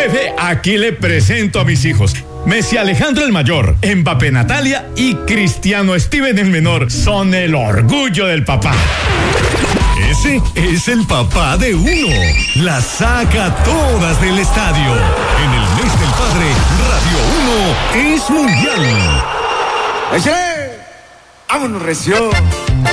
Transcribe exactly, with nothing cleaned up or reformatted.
Jefe, aquí le presento a mis hijos. Messi Alejandro el mayor, Mbappé Natalia y Cristiano Steven el menor son el orgullo del papá. Ese es el papá de uno. Las saca todas del estadio. En el mes del padre, Radio uno es mundial. ¡Ese! ¡Vámonos, recio!